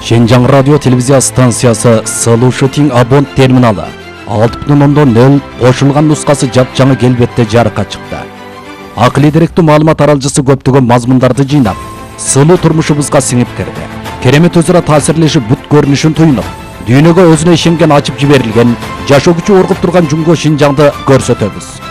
Şenjang Radyo Televizya Stansiyası Sılı Şuting Abont Terminali 6.0 qo'shilgan nusxasi jap-жаңы kelbetde жарыкка чыкты. Акылы директүү маалымат аралжысы көптөгөн мазмундарды жыйнап, сылуу турмушубузга сиңип кирди. Керемет өзара таасирлешип бут көрүнүшүн туйнуп, дүйнөгө өзүнө ишенген ачып жиберилген, жашоо күчү оргуп турган Жумго Шинжаңды көрсөтөбүз.